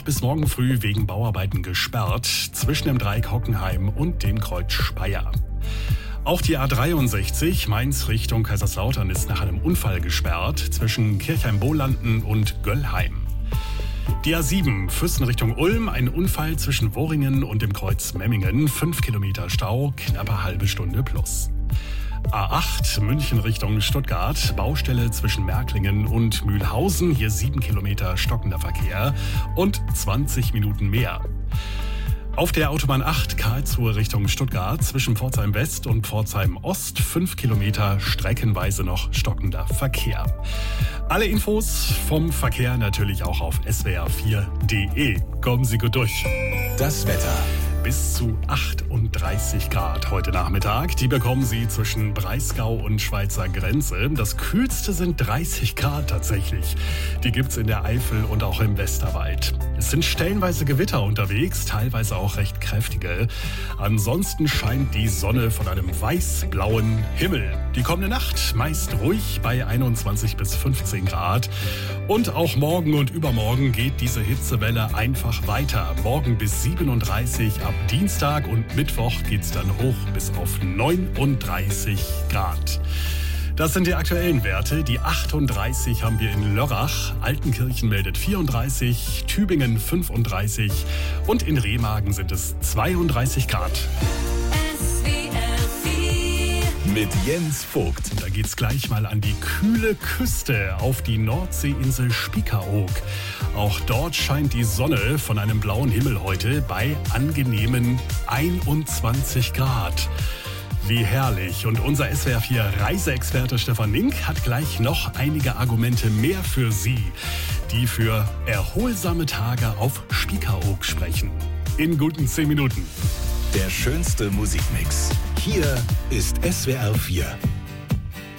bis morgen früh wegen Bauarbeiten gesperrt zwischen dem Dreieck Hockenheim und dem Kreuz Speyer. Auch die A63 Mainz Richtung Kaiserslautern ist nach einem Unfall gesperrt zwischen Kirchheim-Bohlanden und Göllheim. Die A7 Füssen Richtung Ulm, ein Unfall zwischen Worringen und dem Kreuz Memmingen, 5 Kilometer Stau, knappe halbe Stunde plus. A8 München Richtung Stuttgart, Baustelle zwischen Märklingen und Mühlhausen, hier 7 Kilometer stockender Verkehr und 20 Minuten mehr. Auf der Autobahn 8 Karlsruhe Richtung Stuttgart zwischen Pforzheim West und Pforzheim Ost 5 Kilometer streckenweise noch stockender Verkehr. Alle Infos vom Verkehr natürlich auch auf swr4.de. Kommen Sie gut durch. Das Wetter. Bis zu 38 Grad heute Nachmittag. Die bekommen Sie zwischen Breisgau und Schweizer Grenze. Das kühlste sind 30 Grad tatsächlich. Die gibt's in der Eifel und auch im Westerwald. Es sind stellenweise Gewitter unterwegs, teilweise auch recht kräftige. Ansonsten scheint die Sonne von einem weiß-blauen Himmel. Die kommende Nacht meist ruhig bei 21 bis 15 Grad. Und auch morgen und übermorgen geht diese Hitzewelle einfach weiter. Morgen bis 37, ab Dienstag und Mittwoch geht's dann hoch bis auf 39 Grad. Das sind die aktuellen Werte. Die 38 haben wir in Lörrach, Altenkirchen meldet 34, Tübingen 35 und in Remagen sind es 32 Grad. Mit Jens Vogt. Da geht's gleich mal an die kühle Küste auf die Nordseeinsel Spiekeroog. Auch dort scheint die Sonne von einem blauen Himmel heute bei angenehmen 21 Grad. Wie herrlich. Und unser SWR4-Reiseexperte Stefan Link hat gleich noch einige Argumente mehr für Sie, die für erholsame Tage auf Spiekeroog sprechen. In guten 10 Minuten. Der schönste Musikmix. Hier ist SWR4.